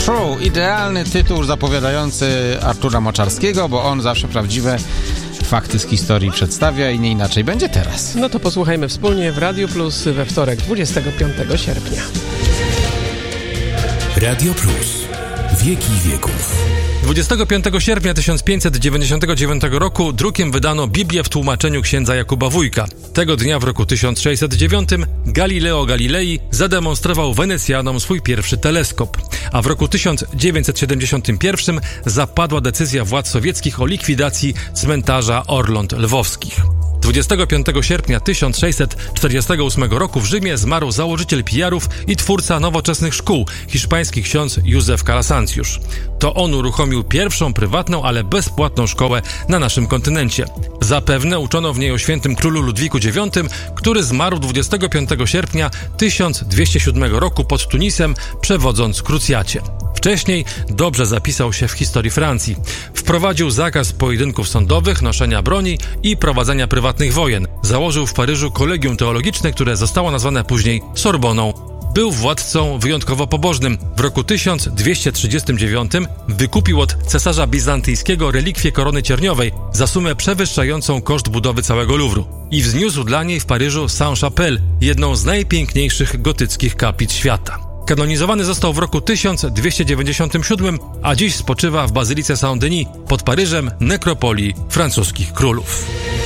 True, idealny tytuł zapowiadający Artura Moczarskiego, bo on zawsze prawdziwe fakty z historii przedstawia i nie inaczej będzie teraz. No to posłuchajmy wspólnie w Radio Plus we wtorek 25 sierpnia. Radio Plus. Wieki wieków. 25 sierpnia 1599 roku drukiem wydano Biblię w tłumaczeniu księdza Jakuba Wójka. Tego dnia w roku 1609 Galileo Galilei zademonstrował Wenecjanom swój pierwszy teleskop, a w roku 1971 zapadła decyzja władz sowieckich o likwidacji cmentarza Orląt Lwowskich. 25 sierpnia 1648 roku w Rzymie zmarł założyciel PR-ów i twórca nowoczesnych szkół, hiszpański ksiądz Józef Calasanciusz. To on uruchomił pierwszą prywatną, ale bezpłatną szkołę na naszym kontynencie. Zapewne uczono w niej o świętym królu Ludwiku IX, który zmarł 25 sierpnia 1207 roku pod Tunisem, przewodząc krucjacie. Wcześniej dobrze zapisał się w historii Francji. Wprowadził zakaz pojedynków sądowych, noszenia broni i prowadzenia prywatnych wojen. Założył w Paryżu kolegium teologiczne, które zostało nazwane później Sorboną. Był władcą wyjątkowo pobożnym. W roku 1239 wykupił od cesarza bizantyjskiego relikwię korony cierniowej za sumę przewyższającą koszt budowy całego Luwru i wzniósł dla niej w Paryżu Sainte-Chapelle, jedną z najpiękniejszych gotyckich kaplic świata. Kanonizowany został w roku 1297, a dziś spoczywa w bazylice Saint-Denis pod Paryżem, nekropolii francuskich królów.